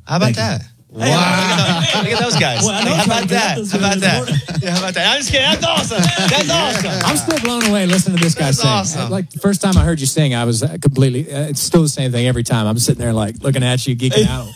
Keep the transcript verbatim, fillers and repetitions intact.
How about Thank you. that? Wow. Look, at look at those guys. Well, I know how I'm trying about to get that? this How about in that? this Yeah, how about that? I'm just kidding. That's awesome. That's awesome. I'm still blown away listening to this guy That's sing. awesome. Like the first time I heard you sing, I was completely. Uh, it's still the same thing every time. I'm sitting there like looking at you, geeking out.